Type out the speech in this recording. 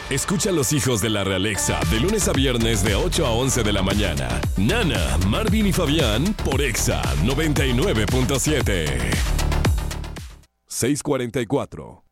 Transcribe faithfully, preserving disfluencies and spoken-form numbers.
Escucha a los hijos de la Realexa de lunes a viernes de ocho a once de la mañana. Nana, Marvin y Fabián por Exa noventa y nueve punto siete. seiscientos cuarenta y cuatro.